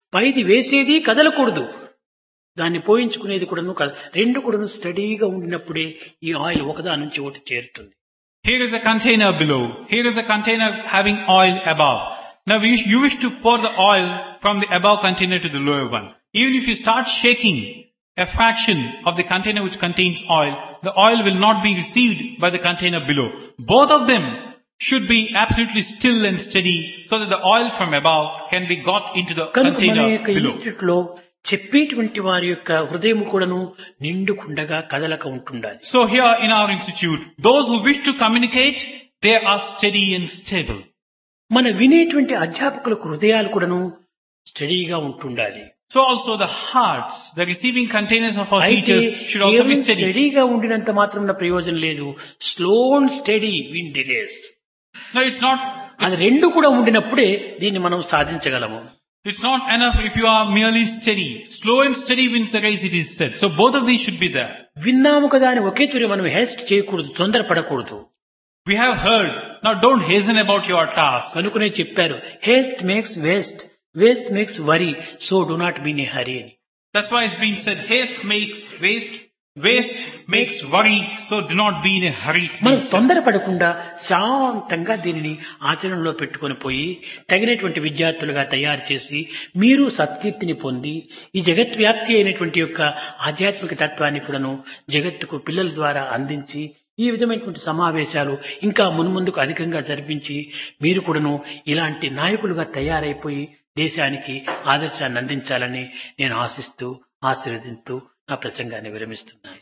పైది వేసేది కదలకూడదు, దాన్ని పోయించుకునేది కూడాను రెండు కూడాను స్టడీగా ఉండినప్పుడే ఈ ఆయిల్ ఒకదాని నుంచి ఒకటి చేరుతుంది. Here is a container below. Here is a container having oil above. Now you wish to pour the oil from the above container to the lower one. Even if you start shaking a fraction of the container which contains oil, the oil will not be received by the container below. Both of them should be absolutely still and steady so that the oil from above can be got into the container below. లో చెప్పేటువంటి వారి యొక్క హృదయం కూడాను నిండుకుండగా కదలక ఉంటుండాలి. So here in our institute, those who wish to communicate, they are steady and stable. మన వినేటువంటి అధ్యాపకులకు హృదయాలు కూడాను స్టడీగా ఉంటుండాలి. So also the hearts, the receiving containers of our అయితే teachers should also be steady. స్టడీగా ఉండినంత మాత్రం ప్రయోజనం లేదు. Slow and study win the race. No, it's not. అది రెండు కూడా ఉండినప్పుడే దీన్ని మనం సాధించగలము. It's not enough if you are merely steady. Slow and steady wins the race, it is said. So both of these should be there. విన్నాము కదా అని ఒకే తూరి మనం హేస్ట్ చేయకూడదు, తొందరపడకూడదు. We have heard. Now don't hasten about your task. కనుకనే చెప్పారు, Heist makes waste, waste makes worry, so do not be in a హరీ అని. That's why it's been said, haste makes waste, waste makes worry, so do not be in a hurry. మనం తొందరపడకుండా శాంతంగా దీనిని ఆచరణలో పెట్టుకొని పోయి తగినటువంటి విద్యార్థులుగా తయారు చేసి మీరు సత్కీర్తిని పొంది ఈ జగద్వ్యాప్తి అయినటువంటి యొక్క ఆధ్యాత్మిక తత్వాన్ని కూడాను జగత్తుకు పిల్లల ద్వారా అందించి ఈ విధమైనటువంటి సమావేశాలు ఇంకా మున్ముందుకు అధికంగా జరిపించి మీరు కూడాను ఇలాంటి నాయకులుగా తయారైపోయి దేశానికి ఆదర్శాన్ని అందించాలని నేను ఆశిస్తూ ఆశీర్వదిస్తూ నా ప్రసంగాన్ని విరమిస్తున్నాను.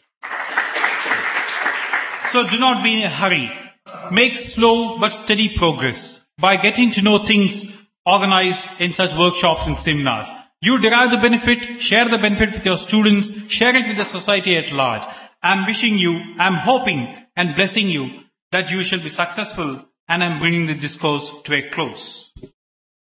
So do not be in a hurry. Make slow but steady progress by getting to know things organized in such workshops and seminars. You derive the benefit, share the benefit with your students, share it with the society at large. I'm wishing you, I'm hoping and blessing you that you shall be successful, and I'm bringing the discourse to a close.